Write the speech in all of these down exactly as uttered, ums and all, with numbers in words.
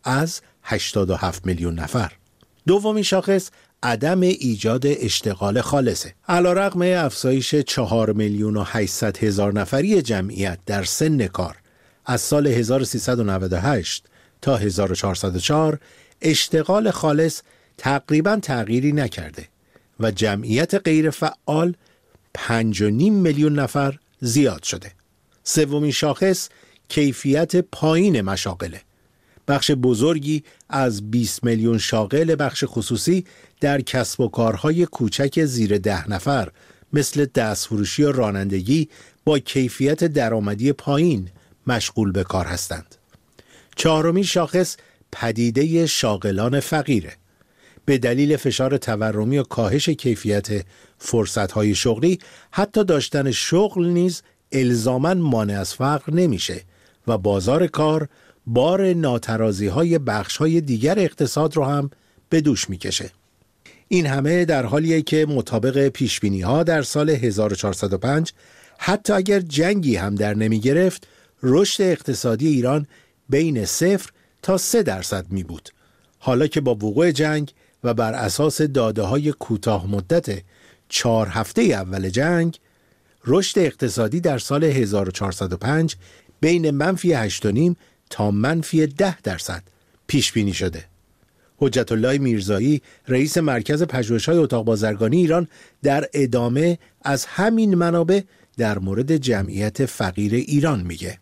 از هشتاد و هفت میلیون نفر. دومین شاخص عدم ایجاد اشتغال خالصه. علیرغم افزایش چهار میلیون و هشتصد هزار نفری جمعیت در سن کار از سال هزار و سیصد و نود و هشت تا هزار و چهارصد و چهار، اشتغال خالص تقریباً تغییری نکرده و جمعیت غیر فعال پنج و نیم میلیون نفر زیاد شده. سومین شاخص کیفیت پایین مشاغله. بخش بزرگی از بیست میلیون شاغل بخش خصوصی در کسب و کارهای کوچک زیر ده نفر مثل دستفروشی و رانندگی با کیفیت درآمدی پایین مشغول به کار هستند. چهارمین شاخص پدیده شاغلان فقیره. به دلیل فشار تورمی و کاهش کیفیت فرصت‌های شغلی، حتی داشتن شغل نیز الزاماً مانع از فقر نمیشه و بازار کار بار ناترازی‌های بخش‌های دیگر اقتصاد رو هم به دوش میکشه. این همه در حالیه که مطابق پیشبینی‌ها در سال هزار و چهارصد و پنج حتی اگر جنگی هم در نمی گرفت، رشد اقتصادی ایران بین صفر تا سه درصد می بود. حالا که با وقوع جنگ و بر اساس داده‌های کوتاه مدت چهار هفته اول جنگ، رشد اقتصادی در سال هزار و چهارصد و پنج بین منفی هشت و نیم تا منفی ده درصد پیش بینی شده. حجت الله میرزایی رئیس مرکز پژوهش‌های اتاق بازرگانی ایران در ادامه از همین منابع در مورد جمعیت فقیر ایران میگه.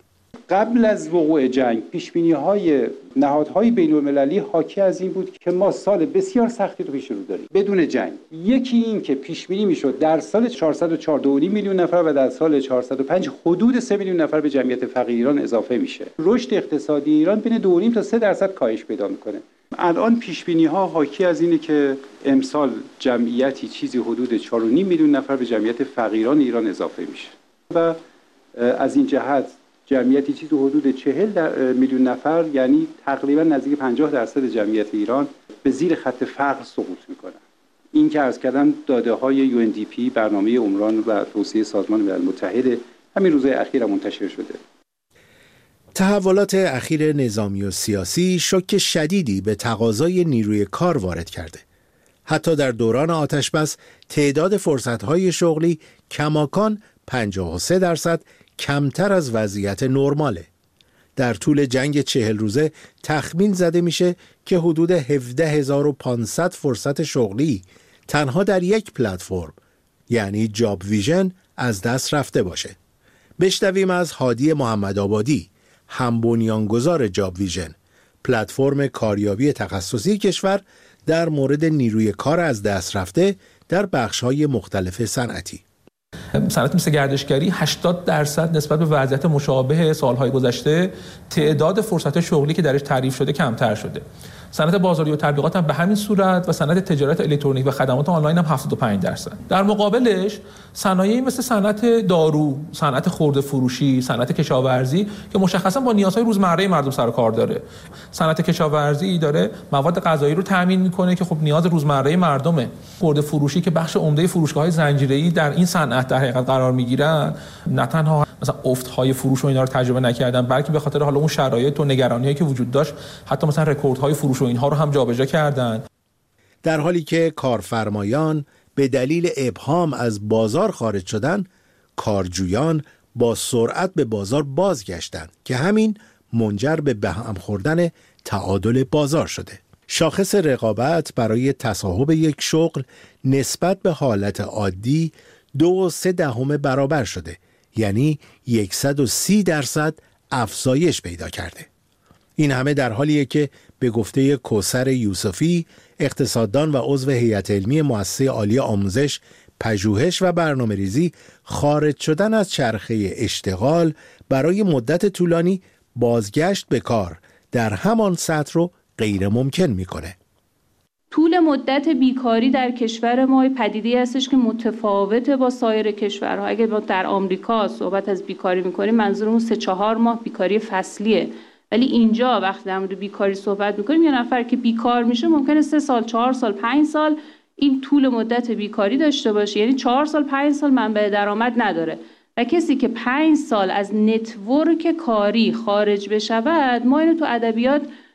قبل از وقوع جنگ پیشبینی‌های نهادهای بین‌المللی حاکی از این بود که ما سال بسیار سختی رو پیش رو داریم بدون جنگ. یکی این که پیشبینی میشد در سال چهارصد و چهار دو و نیم میلیون نفر و در سال چهارصد و پنج حدود سه میلیون نفر به جمعیت فقیر ایران اضافه میشه. رشد اقتصادی ایران بین دو و نیم تا سه درصد کاهش پیدا میکنه. الان پیشبینی‌ها حاکی از اینه که امسال جمعیتی چیزی حدود چهار و نیم میلیون نفر به جمعیت فقیران ایران اضافه میشه و از این جهت جمعیتی چیزی حدود چهل میلیون نفر، یعنی تقریبا نزدیک پنجاه درصد جمعیت ایران به زیر خط فقر سقوط میکنن. این که عرض کردم داده های یو ان دی پی، برنامه عمران و توسعه سازمان ملل متحد، همین روزهای اخیر منتشر شده. تحولات اخیر نظامی و سیاسی شوک شدیدی به تقاضای نیروی کار وارد کرده. حتی در دوران آتش بس تعداد فرصت‌های شغلی کماکان پنجاه و سه درصد کمتر از وضعیت نرماله. در طول جنگ چهل روزه تخمین زده میشه که حدود هفده هزار و پانصد فرصت شغلی تنها در یک پلتفرم یعنی جاب ویژن از دست رفته باشه. بشنویم از هادی محمدآبادی، هم بنیانگذار جاب ویژن، پلتفرم کاریابی تخصصی کشور، در مورد نیروی کار از دست رفته در بخش‌های مختلف صنعتی. صنعت مثل گردشگری هشتاد درصد نسبت به وضعیت مشابه سالهای گذشته تعداد فرصت شغلی که درش تعریف شده کمتر شده. صنعت بازاری و تبلیغات هم به همین صورت و صنعت تجارت الکترونیک و خدمات آنلاین هم هفتاد و پنج درصد. در مقابلش صنایعی مثل صنعت دارو، صنعت خرده فروشی، صنعت کشاورزی که مشخصا با نیازهای روزمره مردم سر و کار داره. صنعت کشاورزی داره مواد غذایی رو تامین میکنه که خب نیاز روزمره مردمه. خرده فروشی که بخش عمده فروشگاه‌های زنجیره‌ای در این صنعت در حقیقت قرار میگیرن، نه تنها مثلا افت‌های فروش و اینا رو تجربه نکردن، بلکه به خاطر حالا اون شرایط و نگرانی‌هایی که وجود داشت حتی مثلا رکوردهای فروش و اینها رو هم جابجا کردن. در حالی که کارفرمایان به دلیل ابهام از بازار خارج شدن، کارجویان با سرعت به بازار بازگشتند که همین منجر به بهم خوردن تعادل بازار شده. شاخص رقابت برای تصاحب یک شغل نسبت به حالت عادی دو و سه دهم برابر شده، یعنی صد و سی درصد افزایش پیدا کرده. این همه در حالیه که به گفته کوثر یوسفی، اقتصاددان و عضو هیئت علمی مؤسسه عالی آموزش، پژوهش و برنامه‌ریزی، خارج شدن از چرخه اشتغال برای مدت طولانی بازگشت به کار در همان سطح رو غیر ممکن میکنه. طول مدت بیکاری در کشور ما پدیده‌ای هستش که متفاوته با سایر کشورها. اگه ما در آمریکا صحبت از بیکاری میکنیم منظورمون سه چهار ماه بیکاری فصلیه، ولی اینجا وقتی در مورد بیکاری صحبت میکنیم یه نفر که بیکار میشه ممکنه سه سال، چهار سال، پنج سال این طول مدت بیکاری داشته باشه، یعنی چهار سال، پنج سال منبع درآمد نداره و کسی که پنج سال از نتورک کاری خارج بشود، ما اینو تو ادبیات